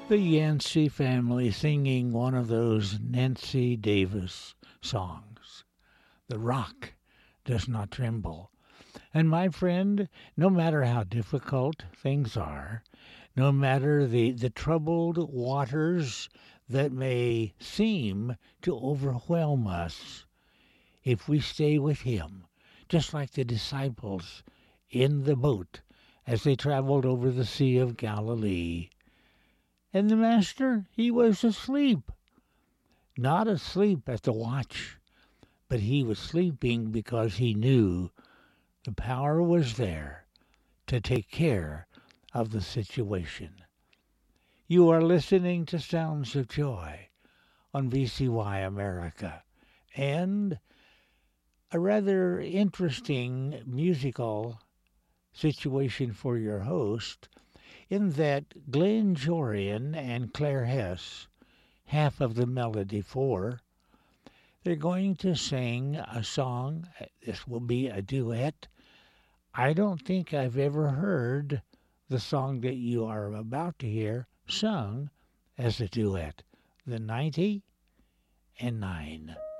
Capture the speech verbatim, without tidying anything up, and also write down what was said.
The Yancey family singing one of those Nancy Davis songs. The rock does not tremble. And my friend, no matter how difficult things are, no matter the, the troubled waters that may seem to overwhelm us, if we stay with him, just like the disciples in the boat as they traveled over the Sea of Galilee. And the Master, he was asleep. Not asleep at the watch, but he was sleeping because he knew the power was there to take care of the situation. You are listening to Sounds of Joy on V C Y America, and a rather interesting musical situation for your host, in that Glenn Jorian and Claire Hess, half of the melody for, they're going to sing a song. This will be a duet. I don't think I've ever heard the song that you are about to hear sung as a duet. The ninety and nine.